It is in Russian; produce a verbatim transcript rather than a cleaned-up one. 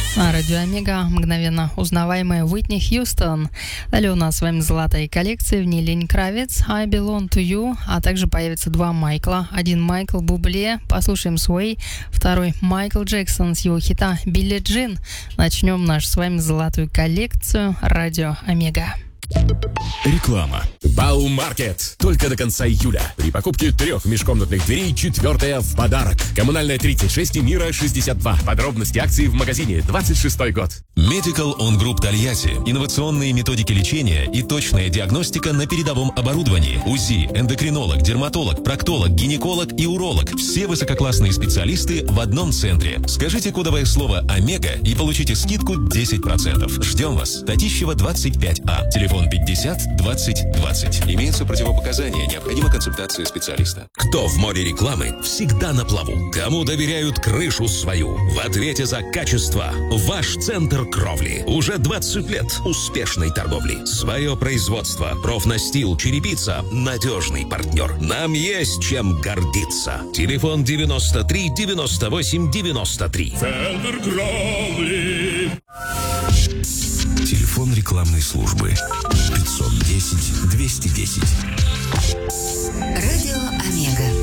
На радио Омега мгновенно узнаваемая Уитни Хьюстон. Далее у нас с вами золотая коллекция в ней Лени Кравиц, I Belong to You, а также появится два Майкла. Один Майкл Бубле, послушаем Sway, второй Майкл Джексон с его хита Билли Джин. Начнем нашу с вами золотую коллекцию радио Омега. Реклама. Баумаркет. Только до конца июля. При покупке трех межкомнатных дверей четвертая в подарок. Коммунальная тридцать шесть и Мира шестьдесят два. Подробности акции в магазине двадцать шестой год. Medical On Group Тольятти. Инновационные методики лечения и точная диагностика на передовом оборудовании. УЗИ, эндокринолог, дерматолог, проктолог, гинеколог и уролог. Все высококлассные специалисты в одном центре. Скажите кодовое слово «Омега» и получите скидку десять процентов. Ждем вас. Татищева, двадцать пять А. Телефон пятьдесят двадцать двадцать. Имеются противопоказания. Необходима консультация специалиста. Кто в море рекламы, всегда на плаву. Кому доверяют крышу свою? В ответе за качество ваш центр кровли. Уже двадцать лет успешной торговли. Свое производство. Профнастил, черепица. Надежный партнер. Нам есть чем гордиться. Телефон девяносто три девяносто восемь девяносто три. Центр кровли. Телефон рекламной службы пятьсот десять двести десять. Радио Омега.